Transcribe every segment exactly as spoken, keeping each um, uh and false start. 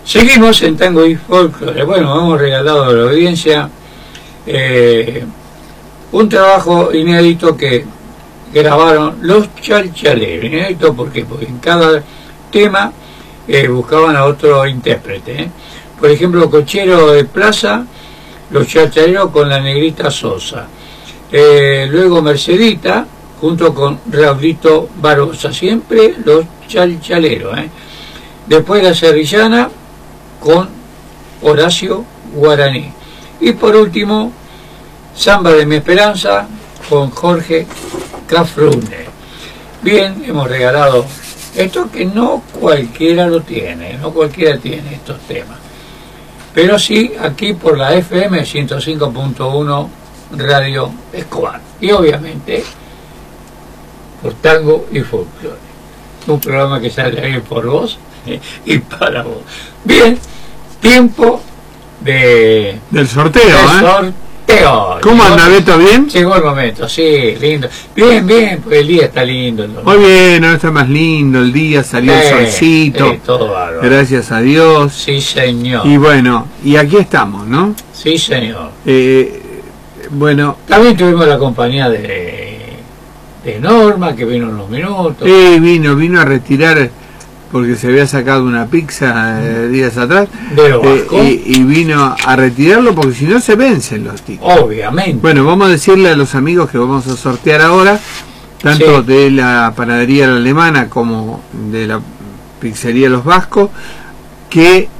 Seguimos en Tango y Folklore. Bueno, hemos regalado a la audiencia eh, un trabajo inédito que grabaron los Chalchaleros. Inédito porque, porque en cada tema eh, buscaban a otro intérprete. ¿eh? Por ejemplo, Cochero de Plaza, los Chalchaleros con la Negrita Sosa. Eh, luego Mercedita, junto con Raulito Barosa. Siempre los Chalchaleros. ¿eh? Después la Serrillana con Horacio Guaraní. Y por último, Samba de mi Esperanza con Jorge Cafrune. Bien, hemos regalado esto que no cualquiera lo tiene, no cualquiera tiene estos temas. Pero sí aquí por la F M ciento cinco punto uno Radio Escobar. Y obviamente por Tango y Folklore. Un programa que sale ahí por vos y para vos. Bien, tiempo de del sorteo, del ¿eh? sorteo. ¿Cómo anda, Beto? ¿Bien? Llegó el momento, sí, lindo. Bien, bien, pues el día está lindo. ¿no? Muy bien, ahora está más lindo el día, salió eh, el solcito. Eh, todo bárbaro. Gracias a Dios. Sí, señor. Y bueno, y aquí estamos, ¿no? Sí, señor. Eh, bueno. También tuvimos la compañía de, de Norma, que vino unos minutos. Sí, vino, vino a retirar, porque se había sacado una pizza eh, días atrás, de lo eh, y, y vino a retirarlo porque si no se vencen los tickets. Obviamente. Bueno, vamos a decirle a los amigos que vamos a sortear ahora, tanto sí. de la panadería La Alemana como de la pizzería Los Vascos, que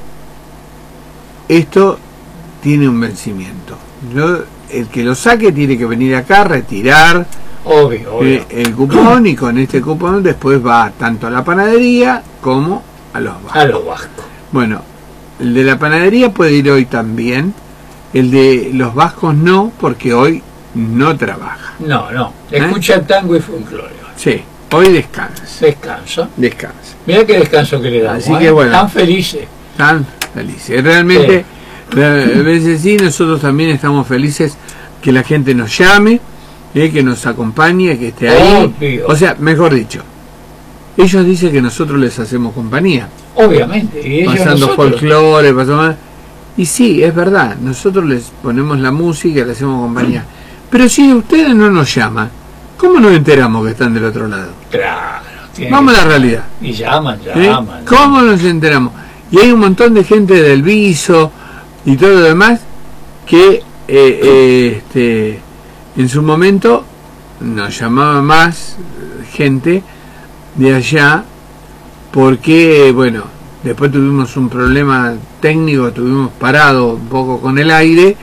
esto tiene un vencimiento. Yo, el que lo saque tiene que venir acá a retirar Obvio, obvio. Eh, el cupón, y con este cupón después va tanto a la panadería como a los vascos. A los vascos. Bueno, el de la panadería puede ir hoy también, el de los vascos no, porque hoy no trabaja. No, no, escucha ¿Eh? Tango y Folklore. Sí, hoy descansa. Descansa. Descansa. Mirá qué descanso que le damos. Así que bueno. Tan felices. Tan felices. Realmente, sí. A veces sí, nosotros también estamos felices que la gente nos llame, Eh, que nos acompañe, que esté ahí. Obvio. O sea, mejor dicho, ellos dicen que nosotros les hacemos compañía. Obviamente. Y ellos pasando nosotros. folclore, pasando... Y sí, es verdad, nosotros les ponemos la música y les hacemos compañía. Pero si ustedes no nos llaman, ¿cómo nos enteramos que están del otro lado? Claro. Vamos a la realidad. Y llaman, ¿Eh? llaman. ¿Cómo nos enteramos? Y hay un montón de gente del viso y todo lo demás que eh, eh, este en su momento nos llamaba más gente de allá, porque bueno, después tuvimos un problema técnico, tuvimos parado un poco con el aire,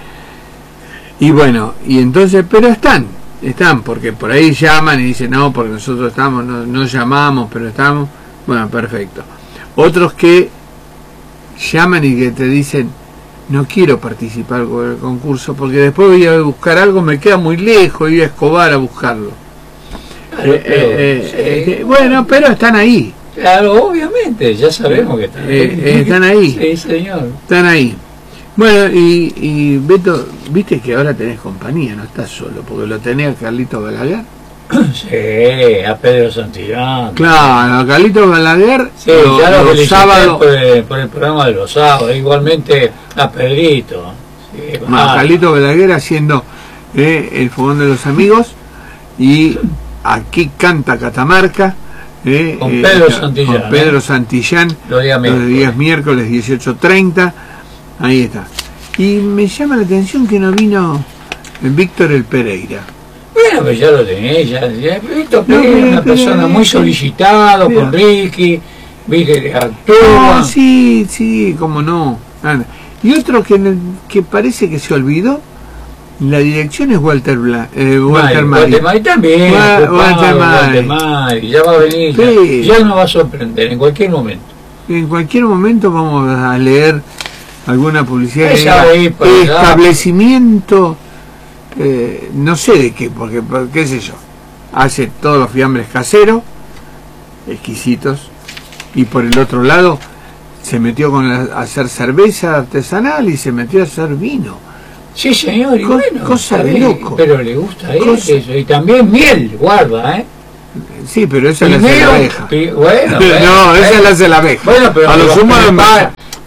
y bueno, y entonces, pero están, están, porque por ahí llaman y dicen, no, porque nosotros estamos, no, no llamamos, pero estamos, bueno, perfecto. Otros que llaman y que te dicen, no quiero participar con el concurso porque después voy a buscar algo, me queda muy lejos, voy a Escobar a buscarlo. Claro, eh, pero, eh, sí. eh, bueno, pero están ahí. Claro, obviamente, ya sabemos que están ahí. Eh, eh, están ahí. Sí, señor. Están ahí. Bueno, y, y Beto, viste que ahora tenés compañía, no estás solo, porque lo tenés a Carlito Balaguer. Sí, a Pedro Santillán. Claro, a Carlito Balaguer. Sí, lo, ya lo los felicité sábados, por el, por el programa de los sábados. Igualmente a Pedrito. Sí, a Carlito Balaguer haciendo eh, el fogón de los amigos. Y aquí canta Catamarca. Eh, con eh, Pedro Santillán. Con Pedro eh. Santillán. Los días Los días miércoles dieciocho treinta. Ahí está. Y me llama la atención que no vino Víctor el Pereira. Bueno, pues ya lo tenés, ya, ya Víctor Pereira es No, una pero, persona pero, muy sí, solicitado pero, con Ricky, viste que actúa. No, sí, sí, cómo no. Anda. Y otro que, que parece que se olvidó, la dirección es Walter Bla, eh, Walter Mari. Walter Mari también, Wa ocupado, Walter Mari. Walter Mari, ya va a venir, Sí. ya, ya nos va a sorprender en cualquier momento. En cualquier momento vamos a leer alguna publicidad. Esa que ahí, diga, para allá. establecimiento, eh, no sé de qué, porque qué sé yo, hace todos los fiambres caseros, exquisitos, y por el otro lado se metió con la, a hacer cerveza artesanal y se metió a hacer vino. Sí, señor, y Co bueno, cosa de sabe, loco. pero le gusta a él Cosa... eso, y también miel, guarda, ¿eh? Sí, pero esa la hace la abeja. Bueno, bueno, no, esa bueno. la hace la abeja. Bueno, pero a lo sumo prepara,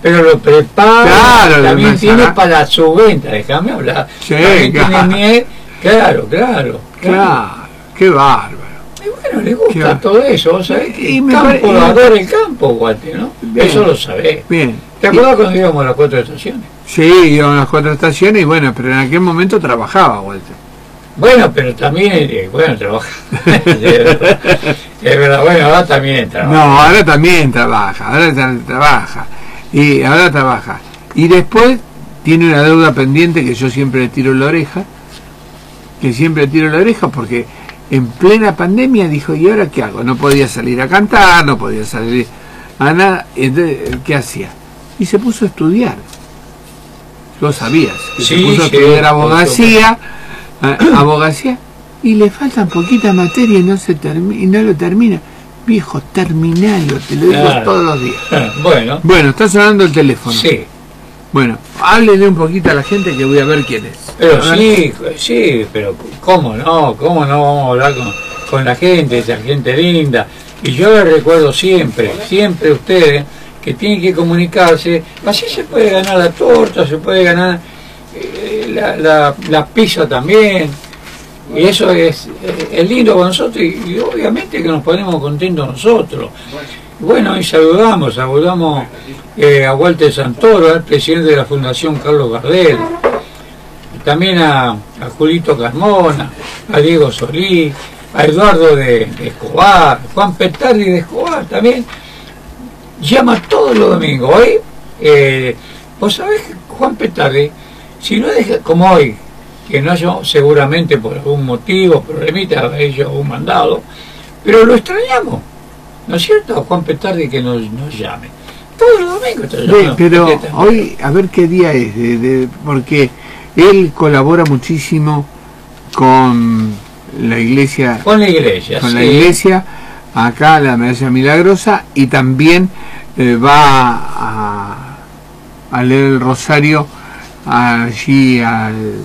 pero lo prepara, Claro, también lo tiene mezcla. para su venta, déjame hablar. Sí, también claro. tiene miel, claro, claro. Claro, qué bárbaro. Y bueno, le gusta Claro. todo eso, vos sabés que Y el me campo, pare- y- adora el campo, Walter, ¿no? Bien. Eso lo sabés. Bien. ¿Te acuerdas cuando íbamos a las cuatro estaciones? Sí, iba a las cuatro estaciones y bueno, pero en aquel momento trabajaba, Walter. Bueno, pero también, eh, bueno, trabaja. Es verdad, es verdad, bueno, ahora también trabaja. No, ahora también trabaja, ahora tra- trabaja. Y ahora trabaja. Y después tiene una deuda pendiente que yo siempre le tiro la oreja, que siempre le tiro la oreja porque en plena pandemia dijo, ¿y ahora qué hago? No podía salir a cantar, no podía salir a nada. Entonces, ¿qué hacía? Y se puso a estudiar. Vos sabías que Sí, se puso a sí, estudiar por abogacía, a- abogacía, y le faltan poquitas materias y no se termi- y no lo termina. Viejo, terminalo, te lo digo Claro. todos los días. Bueno, Bueno, está sonando el teléfono. sí. Bueno, háblele un poquito a la gente que voy a ver quién es. Pero A ver. sí, sí, pero ¿cómo no? ¿Cómo no vamos a hablar con, con la gente, esa gente linda? Y yo les recuerdo siempre, siempre a ustedes, que tienen que comunicarse. Así se puede ganar la torta, se puede ganar eh, la, la, la pizza también. Y eso es, eh, es lindo para nosotros y, y obviamente que nos ponemos contentos nosotros. Bueno, y saludamos, saludamos eh, a Walter Santoro, el presidente de la Fundación Carlos Gardel, también a, a Julito Carmona, a Diego Solís, a Eduardo de, de Escobar, Juan Petardi de Escobar también, llama todos los domingos. Hoy, eh, vos sabés que Juan Petardi, si no deja, como hoy, que no haya seguramente por algún motivo, problemita, haber hecho un mandado, pero lo extrañamos. ¿No es cierto? Juan Petardi que nos, nos llame. Todos los domingos te Ve, llamamos. pero ¿Por qué tan- hoy, a ver qué día es, de- de- porque él colabora muchísimo con la iglesia, Con la iglesia, con sí. la iglesia, acá la Medalla Milagrosa, y también eh, va a, a leer el rosario allí al,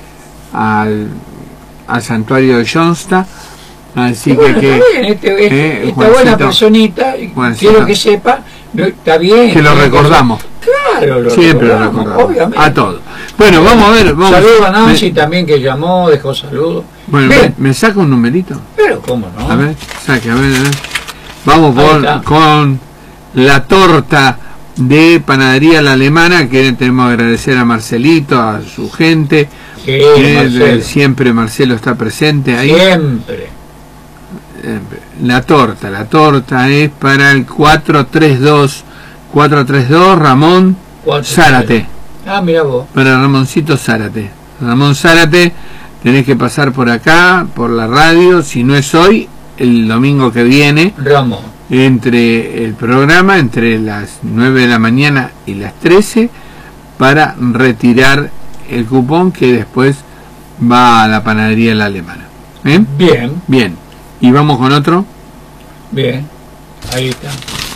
al, al santuario de Johnstown. Así Y bueno, que, que está bien, este- este- eh, esta Juancito, buena personita, y Juancito. quiero que sepa, no, está bien. que lo tiene recordamos. Claro, lo Siempre lo recordamos, recordamos. obviamente. A todos. Bueno, vamos a ver. Vamos. Saludo a Nancy Me- también que llamó, dejó saludos. bueno, Bien, me, me saca un numerito. pero cómo no. A ver, saque, a ver, a ver. Vamos Ahí por, está. con la torta de Panadería La Alemana, que tenemos que agradecer a Marcelito, a su gente. Sí, que Marcelo. siempre Marcelo está presente ahí. Siempre. Siempre. La torta, la torta es para el cuatro tres dos, cuatro tres dos Ramón Cuatro, Zárate. Ah, mira vos. Para Ramoncito Zárate. Ramón Zárate, tenés que pasar por acá, por la radio, si no es hoy, el domingo que viene, Ramón. entre el programa, entre las nueve de la mañana y las trece, para retirar el cupón que después va a la Panadería La Alemana. ¿Eh? Bien, Bien. Y vamos con otro. bien. Ahí está.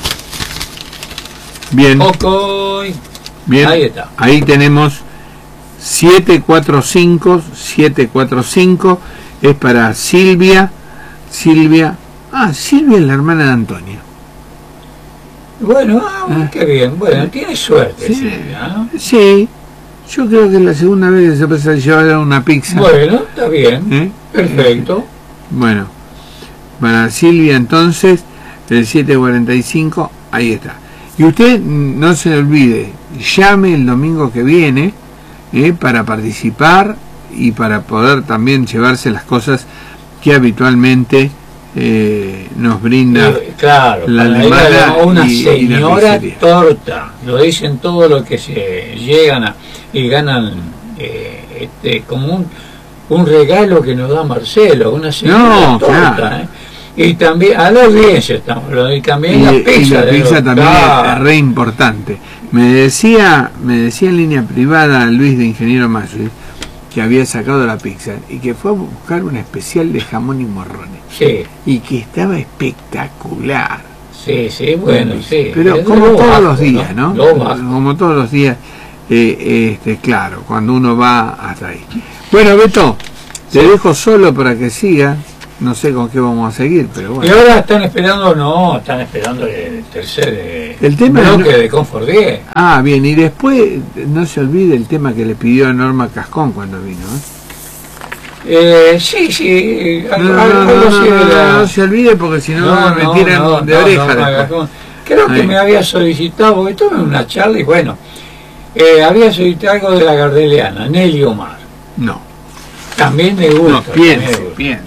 Bien. Ocoy. Bien. Ahí está. Ahí tenemos siete cuatro cinco, siete cuatro cinco, es para Silvia, Silvia, ah, Silvia es la hermana de Antonio. Bueno, ah, Ah. qué bien. Bueno, tiene suerte, Sí. Silvia, ¿no? Sí, yo creo que es la segunda vez que se pasa a llevar una pizza. Bueno, está bien. ¿Eh? Perfecto. Bueno, para Silvia entonces, el siete cuarenta y cinco, ahí está. Y usted mm, no se olvide, llame el domingo que viene eh, para participar y para poder también llevarse las cosas que habitualmente eh, nos brinda. Eh, claro, la para alemana ir a una y- y la señora pizzería. torta. Lo dicen todo lo que se llegan a, y ganan eh, este, como un, un regalo que nos da Marcelo, una señora No, torta. claro. ¿eh? Y también a la audiencia estamos hablando, y también Y, la y pizza. la de pizza los- también claro. es re importante. Me decía, me decía en línea privada Luis de Ingeniero Masui que había sacado la pizza y que fue a buscar un especial de jamón y morrones Sí, y que estaba espectacular. sí, sí, bueno, sí. Pero Es como lo todos bajo, los días, ¿no? Lo bajo. Como todos los días, eh, este, claro, cuando uno va hasta ahí. Bueno, Beto, te Sí. dejo solo para que siga. no sé con qué vamos a seguir, pero bueno. Y ahora están esperando, no, están esperando el tercer eh, el tema bloque no... de Confort diez. Ah, bien, y después no se olvide el tema que le pidió a Norma Cascón cuando vino, ¿eh? Eh, sí, sí, no, algo, no, algo no, así no, de no, la... no se olvide porque si no, no, me no, tiran no, de no, oreja no, después. Creo que Ahí. me había solicitado, porque tuve una charla y bueno, eh, había solicitado algo de la Gardeliana, Nelly Omar. No. También me gusta. No, piense, gusta. piense.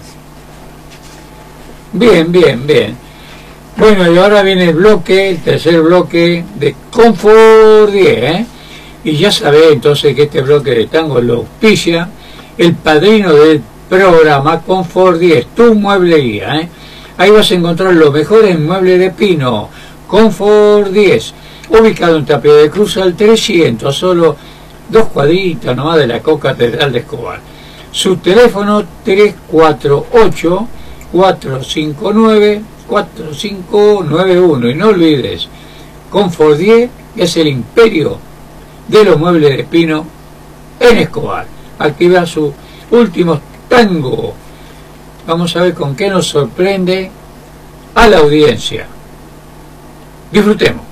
Bien, bien, bien. Bueno, y ahora viene el bloque, el tercer bloque de Confort diez, ¿eh? Y ya sabés entonces que este bloque de tango lo auspicia el padrino del programa Confort diez, tu mueblería, ¿eh? Ahí vas a encontrar los mejores muebles de pino. Confort diez, ubicado en Tapia de Cruz al trescientos, solo dos cuadritas nomás de la Catedral de Escobar. Su teléfono tres cuatro ocho, cuatro cinco nueve, cuatro cinco nueve uno. Y no olvides, Confort diez es el imperio de los muebles de pino en Escobar. Activa su último tango. Vamos a ver con qué nos sorprende a la audiencia. Disfrutemos.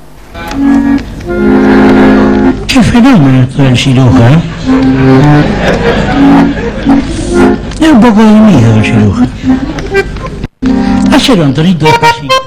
Qué fenómeno esto del ciruja, ¿eh? Es un poco de miedo el ciruja. Hacelo, Antonito, despacito.